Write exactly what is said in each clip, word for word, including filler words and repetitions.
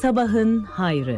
Sabahın hayrı.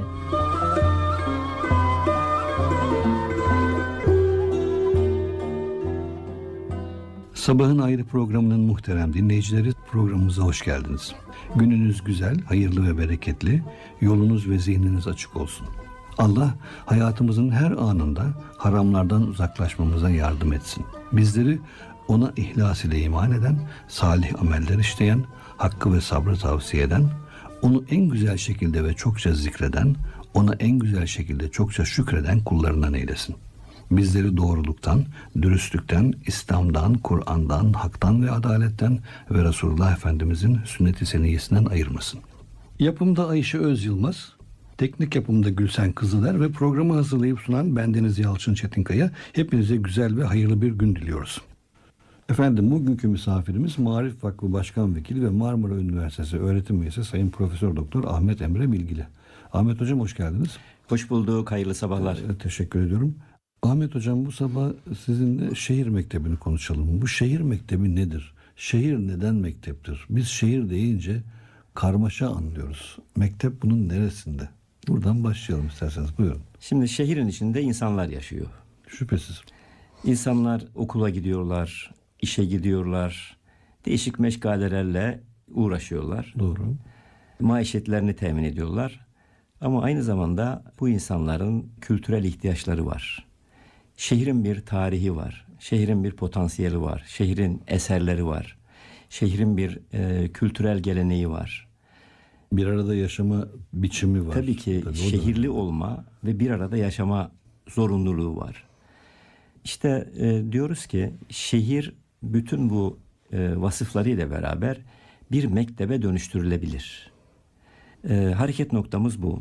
Sabahın Hayrı programının muhterem dinleyicileri, programımıza hoş geldiniz. Gününüz güzel, hayırlı ve bereketli, yolunuz ve zihniniz açık olsun. Allah hayatımızın her anında haramlardan uzaklaşmamıza yardım etsin. Bizleri ona ihlas ile iman eden, salih ameller işleyen, hakkı ve sabrı tavsiye eden, onu en güzel şekilde ve çokça zikreden, ona en güzel şekilde çokça şükreden kullarından eylesin. Bizleri doğruluktan, dürüstlükten, İslam'dan, Kur'an'dan, haktan ve adaletten ve Resulullah Efendimizin sünnet-i seniyyesinden ayırmasın. Yapımda Ayşe Öz Yılmaz, teknik yapımda Gülsen Kızıler ve programı hazırlayıp sunan bendeniz Yalçın Çetinkaya. Hepinize güzel ve hayırlı bir gün diliyoruz. Efendim, bugünkü misafirimiz Maarif Vakfı Başkan Vekili ve Marmara Üniversitesi Öğretim Üyesi Sayın Profesör Doktor Ahmet Emre Bilgili. Ahmet Hocam, hoş geldiniz. Hoş bulduk, hayırlı sabahlar. Ee, teşekkür ediyorum. Ahmet Hocam, bu sabah sizinle şehir mektebini konuşalım. Bu şehir mektebi nedir? Şehir neden mekteptir? Biz şehir deyince karmaşa anlıyoruz. Mektep bunun neresinde? Buradan başlayalım isterseniz, buyurun. Şimdi şehrin içinde insanlar yaşıyor. Şüphesiz. İnsanlar okula gidiyorlar, işe gidiyorlar, değişik meşgalelerle uğraşıyorlar. Doğru. Maişetlerini temin ediyorlar. Ama aynı zamanda bu insanların kültürel ihtiyaçları var. Şehrin bir tarihi var, şehrin bir potansiyeli var, şehrin eserleri var, şehrin bir e, kültürel geleneği var. Bir arada yaşama biçimi var. Tabii ki Tabii şehirli olma ve bir arada yaşama zorunluluğu var. İşte e, diyoruz ki şehir bütün bu e, vasıflarıyla beraber bir mektebe dönüştürülebilir. E, hareket noktamız bu.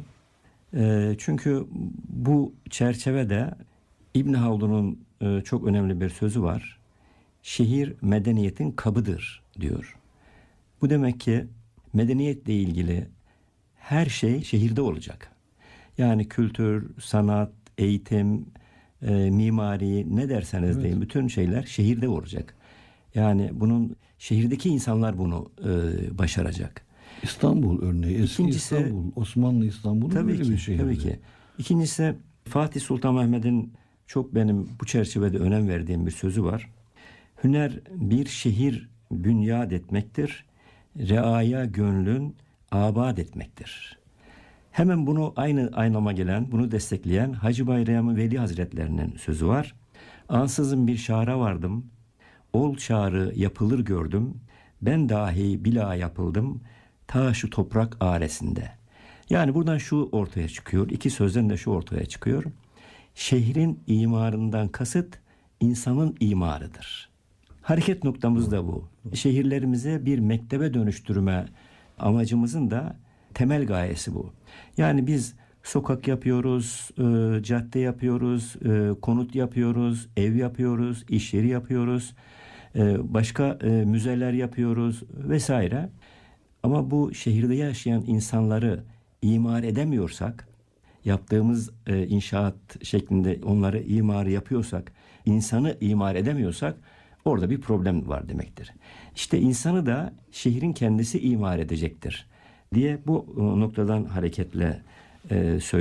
E, çünkü bu çerçevede İbn Haldun'un e, çok önemli bir sözü var. Şehir medeniyetin kabıdır diyor. Bu demek ki medeniyetle ilgili her şey şehirde olacak. Yani kültür, sanat, eğitim, e, mimari, ne derseniz evet. deyin, bütün şeyler şehirde olacak. Yani bunun şehirdeki insanlar bunu e, başaracak. İstanbul örneği, eski İkincisi, İstanbul, Osmanlı İstanbul'u böyle ki, bir şehir. Tabii ki. İkincisi, Fatih Sultan Mehmet'in çok benim bu çerçevede önem verdiğim bir sözü var. Hüner bir şehir bünyad etmektir, reaya gönlün abad etmektir. Hemen bunu aynı aynama gelen, bunu destekleyen Hacı Bayram Veli Hazretlerinin sözü var. Ansızın bir şara vardım, ol şarı yapılır gördüm, ben dahi bila yapıldım, ta şu toprak aresinde. Yani buradan şu ortaya çıkıyor, iki sözden de şu ortaya çıkıyor. Şehrin imarından kasıt insanın imarıdır. Hareket noktamız da bu. Şehirlerimize bir mektebe dönüştürme amacımızın da temel gayesi bu. Yani biz sokak yapıyoruz, e, cadde yapıyoruz, e, konut yapıyoruz, ev yapıyoruz, iş yeri yapıyoruz, e, başka e, müzeler yapıyoruz vesaire. Ama bu şehirde yaşayan insanları imar edemiyorsak, yaptığımız e, inşaat şeklinde onları imar yapıyorsak, insanı imar edemiyorsak orada bir problem var demektir. İşte insanı da şehrin kendisi imar edecektir diye bu e, noktadan hareketle e, söylüyorum.